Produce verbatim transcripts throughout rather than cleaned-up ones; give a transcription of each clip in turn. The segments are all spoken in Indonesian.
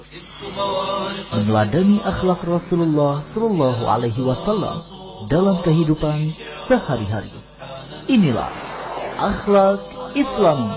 meneladani akhlak Rasulullah Sallallahu Alaihi Wasallam dalam kehidupan sehari-hari. Inilah akhlak Islami.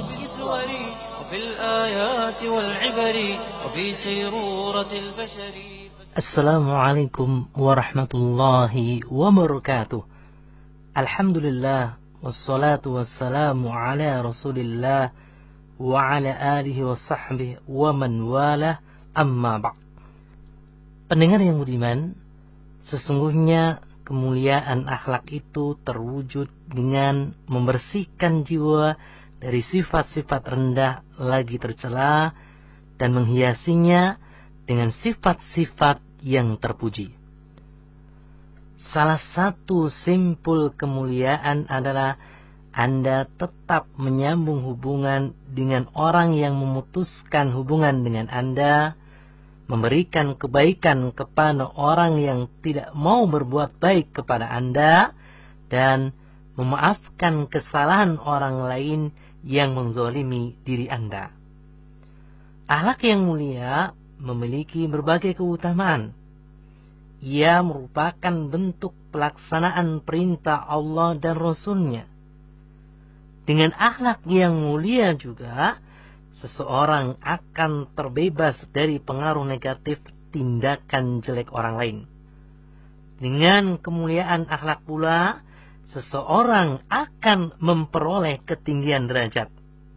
Assalamualaikum warahmatullahi wabarakatuh. Alhamdulillah, wassalatu wassalamu ala rasulillah wa ala alihi wa sahbihi wa man walah, amma ba'd. Pendengar yang budiman, sesungguhnya kemuliaan akhlak itu terwujud dengan membersihkan jiwa dari sifat-sifat rendah lagi tercela dan menghiasinya dengan sifat-sifat yang terpuji. Salah satu simpul kemuliaan adalah Anda tetap menyambung hubungan dengan orang yang memutuskan hubungan dengan Anda, memberikan kebaikan kepada orang yang tidak mau berbuat baik kepada Anda, dan memaafkan kesalahan orang lain yang menzalimi diri Anda. Akhlak yang mulia memiliki berbagai keutamaan. Ia merupakan bentuk pelaksanaan perintah Allah dan Rasul-Nya. Dengan akhlak yang mulia juga, seseorang akan terbebas dari pengaruh negatif tindakan jelek orang lain. Dengan kemuliaan akhlak pula, seseorang akan memperoleh ketinggian derajat.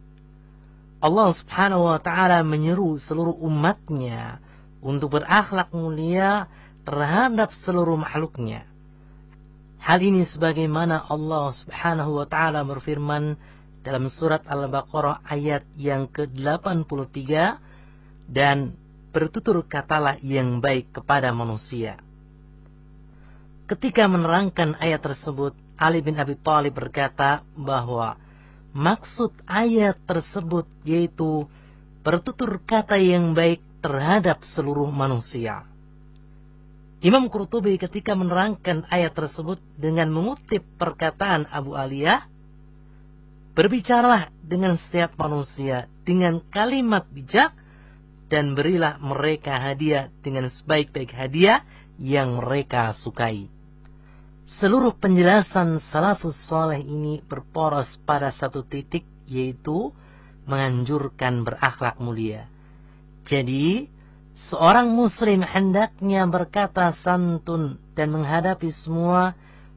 Allah subhanahu wa ta'ala menyeru seluruh umatnya untuk berakhlak mulia terhadap seluruh makhluknya. Hal ini sebagaimana Allah subhanahu wa ta'ala berfirman dalam surat Al-Baqarah ayat yang ke delapan puluh tiga, dan bertutur katalah yang baik kepada manusia. Ketika menerangkan ayat tersebut, Ali bin Abi Thalib berkata bahwa maksud ayat tersebut yaitu bertutur kata yang baik terhadap seluruh manusia. Imam Qurtubi ketika menerangkan ayat tersebut dengan mengutip perkataan Abu Aliyah, berbicaralah dengan setiap manusia dengan kalimat bijak dan berilah mereka hadiah dengan sebaik-baik hadiah yang mereka sukai. Seluruh penjelasan salafus saleh ini berporos pada satu titik, yaitu menganjurkan berakhlak mulia. Jadi, seorang muslim hendaknya berkata santun dan menghadapi semua